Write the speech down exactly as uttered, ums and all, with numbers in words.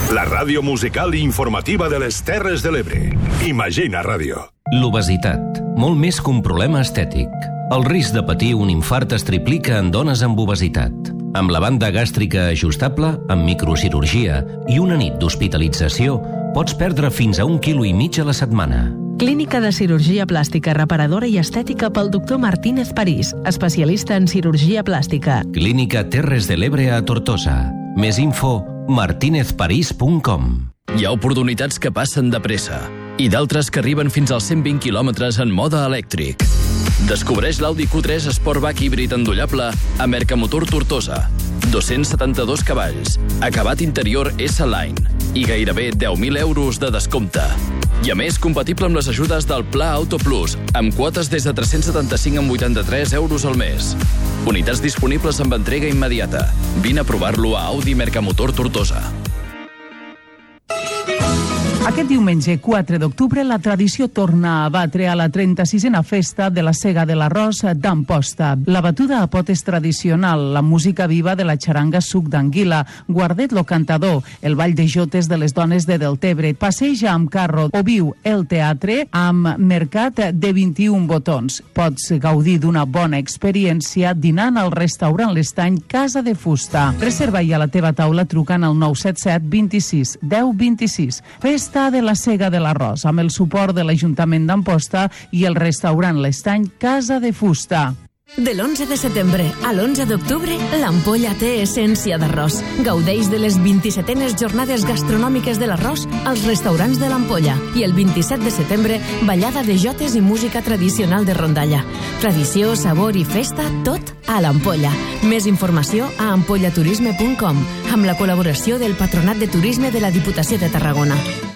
La ràdio musical i informativa de les Terres de l'Ebre. Imagina Ràdio. L'obesitat, molt més que un problema estètic. El risc de patir un infart es triplica en dones amb obesitat. Amb la banda gàstrica ajustable, amb microcirurgia i una nit d'hospitalització, pots perdre fins a un quilo i mig a la setmana. Clínica de Cirurgia Plàstica Reparadora i Estètica pel doctor Martínez París, especialista en cirurgia plàstica. Clínica Terres de l'Ebre a Tortosa. Més info, martinez parís punt com. Hi ha oportunitats que passen de pressa i d'altres que arriben fins als cent vint quilòmetres en mode elèctric. Descobreix l'Audi Q tres Sportback híbrid endollable a Mercamotor Tortosa. dos-cents setanta-dos cavalls, acabat interior S-Line i gairebé deu mil euros de descompte. I a més, compatible amb les ajudes del Pla Auto Plus, amb quotes des de tres-cents setanta-cinc coma vuitanta-tres euros al mes. Unitats disponibles amb entrega immediata. Vine a provar-lo a Audi Mercamotor Tortosa. Aquest diumenge quatre d'octubre la tradició torna a batre a la trenta-sisena festa de la Sega de l'Arròs d'Amposta. La batuda a potes tradicional, la música viva de la xaranga Suc d'Anguila, Guardet lo cantador, el ball de jotes de les dones de Deltebre, passeja amb carro o viu el teatre amb mercat de vint-i-un botons. Pots gaudir d'una bona experiència dinant al restaurant L'Estany Casa de Fusta. Reserva ja la teva taula trucant al nou set set vint-i-sis deu vint-i-sis. Festa de la Sega de l'Arròs, amb el suport de l'Ajuntament d'Amposta i el restaurant L'Estany Casa de Fusta. De l'onze de setembre a l'onze d'octubre, l'Ampolla té essència d'arròs. Gaudeix de les vint-i-setenes jornades gastronòmiques de l'arròs als restaurants de l'Ampolla. I el vint-i-set de setembre, ballada de jotes i música tradicional de rondalla. Tradició, sabor i festa, tot a l'Ampolla. Més informació a ampollaturisme punt com, amb la col·laboració del Patronat de Turisme de la Diputació de Tarragona.